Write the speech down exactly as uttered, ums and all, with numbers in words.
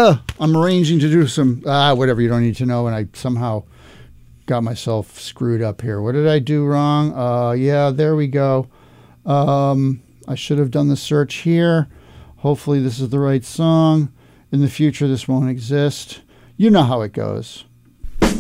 uh, I'm arranging to do some, ah, whatever you don't need to know, and I somehow got myself screwed up here. What did I do wrong? Uh, yeah, there we go. Um, I should have done the search here. Hopefully this is the right song. In the future, this won't exist. You know how it goes.